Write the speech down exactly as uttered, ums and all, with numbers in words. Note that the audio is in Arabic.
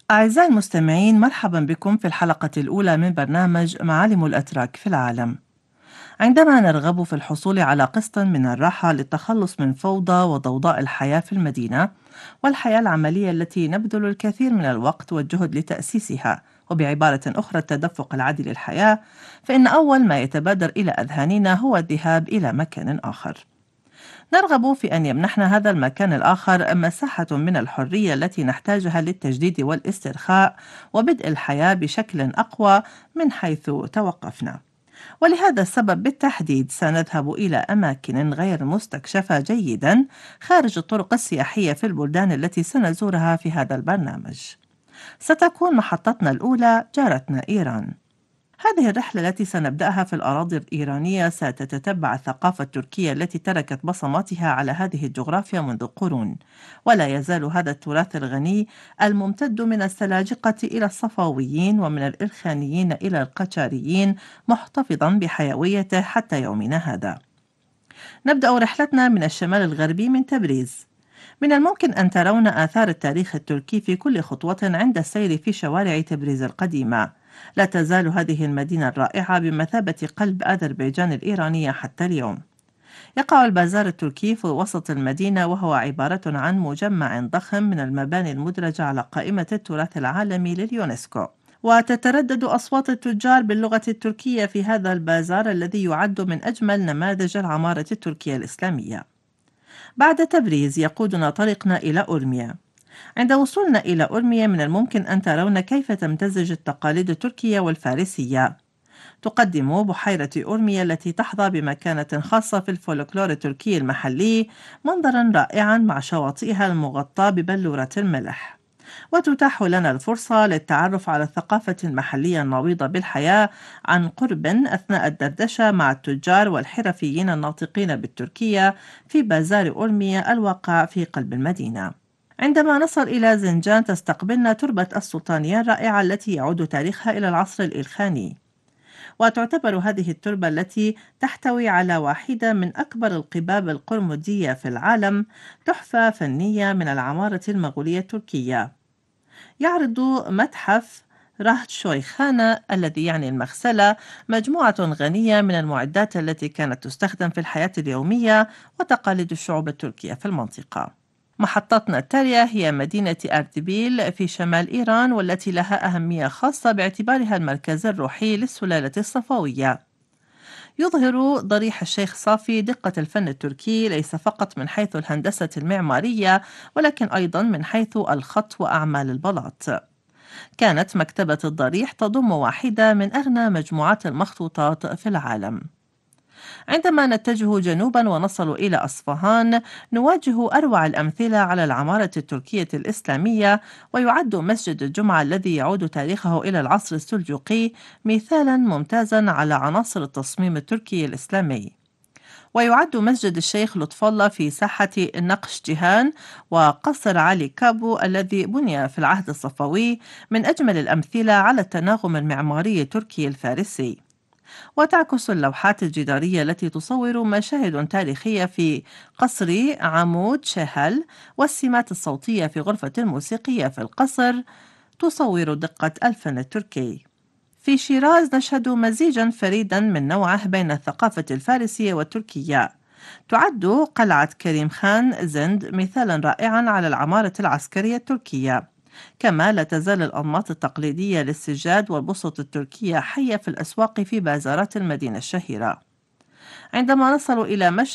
أعزائي المستمعين، مرحبا بكم في الحلقة الأولى من برنامج معالم الأتراك في العالم. عندما نرغب في الحصول على قسط من الراحة للتخلص من فوضى وضوضاء الحياة في المدينة والحياة العملية التي نبذل الكثير من الوقت والجهد لتأسيسها، وبعبارة أخرى التدفق العادي للحياة، فإن أول ما يتبادر إلى أذهاننا هو الذهاب إلى مكان آخر. نرغب في أن يمنحنا هذا المكان الآخر مساحة من الحرية التي نحتاجها للتجديد والاسترخاء وبدء الحياة بشكل أقوى من حيث توقفنا. ولهذا السبب بالتحديد سنذهب إلى أماكن غير مستكشفة جيدا خارج الطرق السياحية في البلدان التي سنزورها في هذا البرنامج. ستكون محطتنا الأولى جارتنا إيران. هذه الرحلة التي سنبدأها في الأراضي الإيرانية ستتتبع الثقافة التركية التي تركت بصماتها على هذه الجغرافيا منذ قرون، ولا يزال هذا التراث الغني الممتد من السلاجقة إلى الصفويين ومن الإلخانيين إلى القجاريين محتفظا بحيويته حتى يومنا هذا. نبدأ رحلتنا من الشمال الغربي من تبريز. من الممكن أن ترون آثار التاريخ التركي في كل خطوة عند السير في شوارع تبريز القديمة. لا تزال هذه المدينة الرائعة بمثابة قلب أذربيجان الإيرانية حتى اليوم. يقع البازار التركي في وسط المدينة، وهو عبارة عن مجمع ضخم من المباني المدرجة على قائمة التراث العالمي لليونسكو. وتتردد أصوات التجار باللغة التركية في هذا البازار الذي يعد من أجمل نماذج العمارة التركية الإسلامية. بعد تبريز يقودنا طريقنا إلى أورميا. عند وصولنا إلى أورميا من الممكن أن ترون كيف تمتزج التقاليد التركية والفارسية. تقدم بحيرة أورميا التي تحظى بمكانة خاصة في الفولكلور التركي المحلي منظرا رائعا مع شواطئها المغطاة ببلورة الملح، وتتاح لنا الفرصة للتعرف على الثقافة المحلية النابضة بالحياة عن قرب أثناء الدردشة مع التجار والحرفيين الناطقين بالتركية في بازار أورميا الواقع في قلب المدينة. عندما نصل إلى زنجان تستقبلنا تربة السلطانية الرائعة التي يعود تاريخها إلى العصر الإلخاني، وتعتبر هذه التربة التي تحتوي على واحدة من أكبر القباب القرمزية في العالم تحفة فنية من العمارة المغولية التركية. يعرض متحف رهط شويخانة الذي يعني المغسلة مجموعة غنية من المعدات التي كانت تستخدم في الحياة اليومية وتقاليد الشعوب التركية في المنطقة. محطتنا التالية هي مدينة أردبيل في شمال إيران، والتي لها أهمية خاصة باعتبارها المركز الروحي للسلالة الصفوية. يظهر ضريح الشيخ صافي دقة الفن التركي ليس فقط من حيث الهندسة المعمارية، ولكن أيضا من حيث الخط وأعمال البلاط. كانت مكتبة الضريح تضم واحدة من أغنى مجموعات المخطوطات في العالم. عندما نتجه جنوبا ونصل إلى أصفهان نواجه أروع الأمثلة على العمارة التركية الإسلامية، ويعد مسجد الجمعة الذي يعود تاريخه إلى العصر السلجوقي مثالا ممتازا على عناصر التصميم التركي الإسلامي. ويعد مسجد الشيخ لطف الله في ساحة النقشجهان وقصر علي كابو الذي بني في العهد الصفوي من أجمل الأمثلة على التناغم المعماري التركي الفارسي. وتعكس اللوحات الجدارية التي تصور مشاهد تاريخية في قصر عمود شهل والسمات الصوتية في غرفة الموسيقية في القصر تصور دقة الفن التركي. في شيراز نشهد مزيجا فريدا من نوعه بين الثقافة الفارسية والتركية. تعد قلعة كريم خان زند مثالا رائعا على العمارة العسكرية التركية. كما لا تزال الأنماط التقليدية للسجاد والبسط التركية حية في الأسواق في بازارات المدينة الشهيرة. عندما نصل إلى مشهد